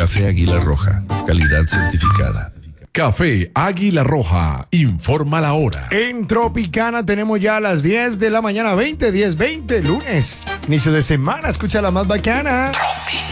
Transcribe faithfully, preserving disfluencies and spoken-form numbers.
Café Águila Roja, calidad certificada. Café Águila Roja, informa la hora. En Tropicana tenemos ya a las diez de la mañana, veinte, diez, veinte, lunes. Inicio de semana, escucha la más bacana. Tropi.